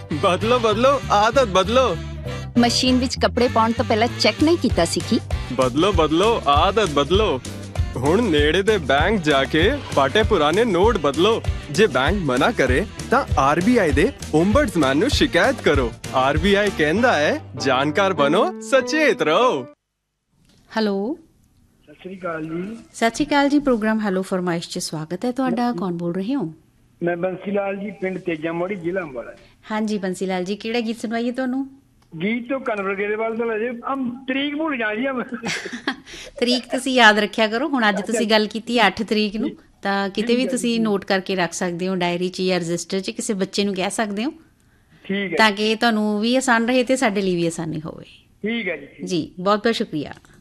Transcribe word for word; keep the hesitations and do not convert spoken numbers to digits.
ਬਦਲੋ ਬਦਲੋ ਆਦਤ ਬਦਲੋ। ਮਸ਼ੀਨ ਵਿੱਚ ਕੱਪੜੇ ਪਾਉਣ ਤੋਂ ਪਹਿਲਾਂ ਚੈੱਕ ਨਹੀਂ ਕੀਤਾ ਸੀ ਕੀ? ਬਦਲੋ ਬਦਲੋ ਆਦਤ ਬਦਲੋ। ਹੁਣ ਨੇੜੇ ਦੇ ਬੈਂਕ ਜਾ ਕੇ ਪਾਟੇ ਪੁਰਾਣੇ ਨੋਟ ਬਦਲੋ। ਜੇ ਬੈਂਕ ਮਨਾ ਕਰੇ ਤਾਂ ਆਰਬੀਆਈ ਦੇ ਓਮਬਡਸਮੈਨ ਨੂੰ ਸ਼ਿਕਾਇਤ ਕਰੋ। ਆਰਬੀਆਈ ਕਹਿੰਦਾ ਹੈ ਜਾਣਕਾਰ ਬਣੋ, ਸਚੇਤ ਰਹੋ। ਹੈਲੋ, ਸਤਿ ਸ੍ਰੀ ਅਕਾਲ ਜੀ। ਸਤਿ ਸ਼੍ਰੀ ਅਕਾਲ ਜੀ। ਪ੍ਰੋਗਰਾਮ ਹੈਲੋ ਫਰਮਾਇਸ਼ 'ਚ ਸਵਾਗਤ ਹੈ ਤੁਹਾਡਾ। ਕੌਣ ਬੋਲ ਰਹੇ ਹੋ? ਮੈਂ ਬੰਸੀ ਲਾਲ ਜੀ, ਪਿੰਡ ਤੇਜਾ ਮੋੜੀ, ਜ਼ਿਲ੍ਹਾ ਅੰਬਾਲਾ। ਹਾਂਜੀ ਬੰਸੀ ਲਾਲ ਜੀ, ਕਿਹੜਾ ਗੀਤ ਸੁਣਵਾਈਏ ਤੁਹਾਨੂੰ? ਗੀਤ ਤੋਂ ਕਨਵਰ ਗੇਰੇਵਾਲ ਦਾ ਲੈ ਜੇ। ਹਮ ਤਰੀਕ ਭੁੱਲ ਜਾ ਜੀ। ਤਰੀਕ ਤੁਸੀਂ ਯਾਦ ਰੱਖਿਆ ਕਰੋ। ਹੁਣ ਅੱਜ ਤੁਸੀਂ ਗੱਲ ਕੀਤੀ ਅੱਠ ਤਰੀਕ ਨੂੰ, ਤਾਂ ਕਿਤੇ ਵੀ ਤੁਸੀਂ ਨੋਟ ਕਰਕੇ ਰੱਖ ਸਕਦੇ ਹੋ, ਡਾਇਰੀ 'ਚ ਜਾਂ ਰਜਿਸਟਰ 'ਚ। ਕਿਸੇ ਬੱਚੇ ਨੂੰ ਕਹਿ ਸਕਦੇ ਹੋ, ਠੀਕ ਹੈ, ਤਾਂ ਕਿ ਤੁਹਾਨੂੰ ਵੀ ਆਸਾਨ ਰਹੇ ਤੇ ਸਾਡੇ ਲਈ ਵੀ ਆਸਾਨੀ ਹੋਵੇ। ਠੀਕ ਹੈ ਜੀ। ਜੀ ਬਹੁਤ ਬਹੁਤ ਸ਼ੁਕਰੀਆ।